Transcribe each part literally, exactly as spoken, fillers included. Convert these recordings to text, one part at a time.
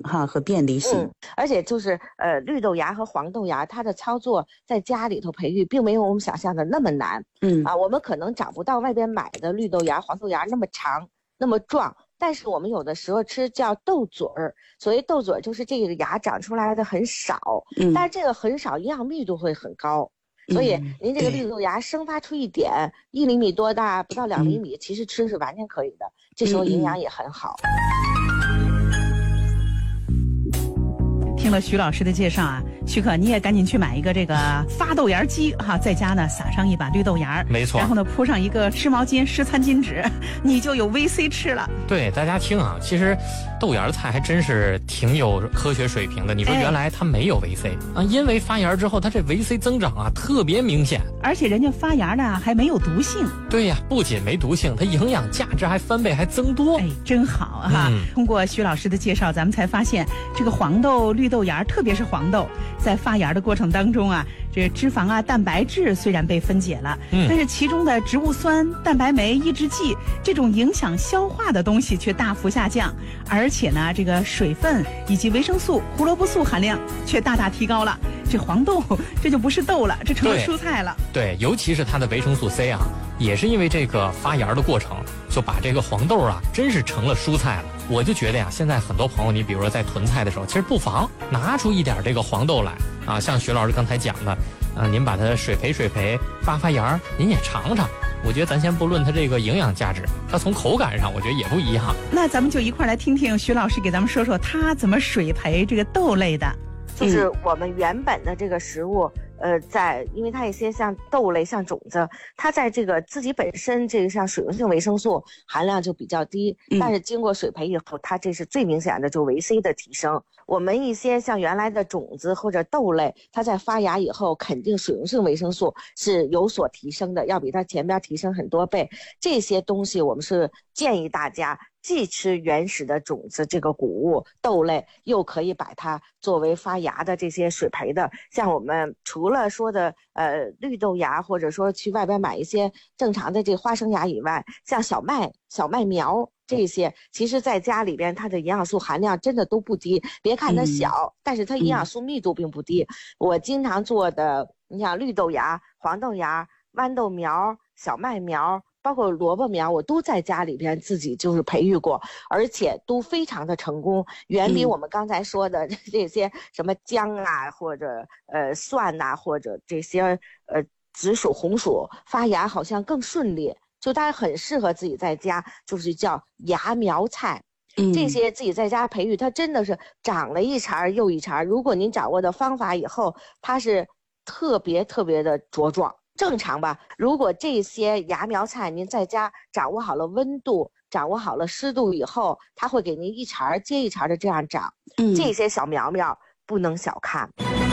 哈和便利性。 嗯，而且就是呃绿豆芽和黄豆芽，它的操作在家里头培育，并没有我们想象的那么难。 嗯啊，我们可能找不到外边买的绿豆芽、黄豆芽那么长、那么壮。但是我们有的时候吃叫豆嘴儿，所谓豆嘴儿就是这个芽长出来的很少，嗯，但是这个很少，营养密度会很高。所以您这个绿豆芽生发出一点，一厘米多大，不到两厘米，其实吃是完全可以的。这时候营养也很好。 听了徐老师的介绍啊，徐可你也赶紧去买一个这个发豆芽机哈，在家呢撒上一把绿豆芽， 没错， 然后呢铺上一个湿毛巾、湿餐巾纸，你就有 V C 吃了。 对，大家听啊，其实豆芽菜还真是挺有科学水平的。你说原来它没有 V C、哎、啊，因为发芽之后，它这 V C 增长啊特别明显， 而且人家发芽呢还没有毒性。 对呀，不仅没毒性，它营养价值还翻倍，还增多。 哎，真好哈、嗯！通过徐老师的介绍，咱们才发现这个黄豆、绿豆芽，特别是黄豆，在发芽的过程当中啊，这脂肪啊、蛋白质虽然被分解了，嗯、但是其中的植物酸、蛋白酶、抑制剂这种影响消化的东西却大幅下降，而且呢，这个水分以及维生素、胡萝卜素含量却大大提高了。这黄豆这就不是豆了，这成了蔬菜了。 对，尤其是它的维生素 C 啊，也是因为这个发芽的过程，就把这个黄豆啊，真是成了蔬菜了。我就觉得呀，现在很多朋友，你比如说在囤菜的时候，其实不妨拿出一点这个黄豆来啊，像徐老师刚才讲的，啊，您把它水培水培，发发芽，您也尝尝。我觉得咱先不论它这个营养价值，它从口感上，我觉得也不一样。 那咱们就一块来听听徐老师给咱们说说他怎么水培这个豆类的。 就是我们原本的这个食物，呃，在因为它一些像豆类、像种子，它在这个自己本身这个像水溶性维生素含量就比较低，嗯、但是经过水培以后，它这是最明显的就维 C 的提升。我们一些像原来的种子或者豆类，它在发芽以后，肯定水溶性维生素是有所提升的，要比它前边提升很多倍。这些东西我们是建议大家既吃原始的种子这个谷物豆类，又可以把它作为发芽的这些水培的，像我们除了说的呃绿豆芽，或者说去外边买一些正常的这个花生芽以外，像小麦、小麦苗这些，其实在家里边它的营养素含量真的都不低，别看它小、嗯、但是它营养素密度并不低、嗯、我经常做的，你像绿豆芽、黄豆芽、豌豆苗、小麦苗，包括萝卜苗，我都在家里边自己就是培育过，而且都非常的成功，远比我们刚才说的这些什么姜啊，或者呃蒜呐、啊，或者这些呃紫薯、红薯发芽好像更顺利，就它很适合自己在家，就是叫芽苗菜。嗯，这些自己在家培育，它真的是长了一茬又一茬。如果您掌握的方法以后，它是特别特别的茁壮。正常吧，如果这些芽苗菜您在家掌握好了温度，掌握好了湿度以后，它会给您一茬接一茬的这样长。嗯，这些小苗苗不能小看。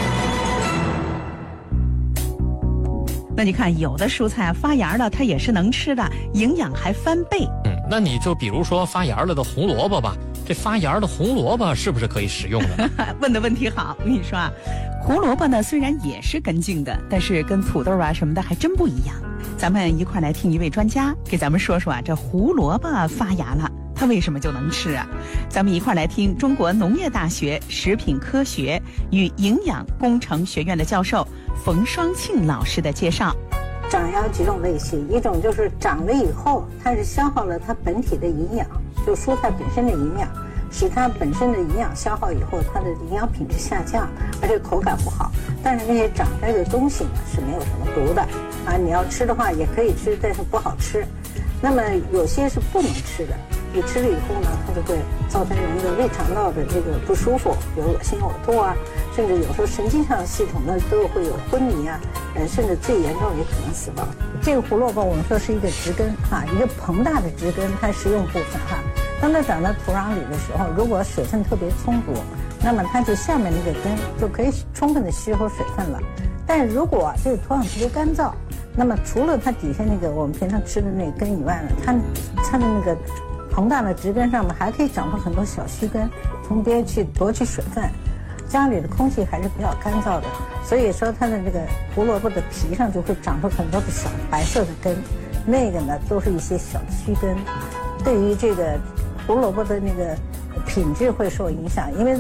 那你看，有的蔬菜发芽了，它也是能吃的，营养还翻倍。 嗯，那你就比如说发芽了的红萝卜吧，这发芽的红萝卜是不是可以食用的？ 问的问题好，我跟你说啊，胡萝卜呢虽然也是根茎的，但是跟土豆啊什么的还真不一样。咱们一块来听一位专家给咱们说说啊，这胡萝卜发芽了，它为什么就能吃啊？咱们一块来听中国农业大学食品科学与营养工程学院的教授冯双庆老师的介绍。 长有几种类型，一种就是长了以后，它是消耗了它本体的营养，就蔬菜本身的营养，使它本身的营养消耗以后，它的营养品质下降，而且口感不好。但是那些长出来的东西呢是没有什么毒的啊，你要吃的话也可以吃，但是不好吃。那么有些是不能吃的，你吃了以后呢，它就会造成人的胃肠道的这个不舒服，比如恶心呕吐啊，甚至有时候神经上系统呢都会有昏迷啊，呃，甚至最严重也可能死亡。这个胡萝卜我们说是一个植根哈，一个膨大的植根，它食用部分哈。当它长在土壤里的时候，如果水分特别充足，那么它就下面那个根就可以充分的吸收水分了。但是如果这个土壤特别干燥，那么除了它底下那个我们平常吃的那个根以外呢，它它的那个膨大的植根上面还可以长出很多小须根，从边去夺取水分。家里的空气还是比较干燥的，所以说它的这个胡萝卜的皮上就会长出很多的小白色的根，那个呢都是一些小的须根，对于这个胡萝卜的那个品质会受影响，因为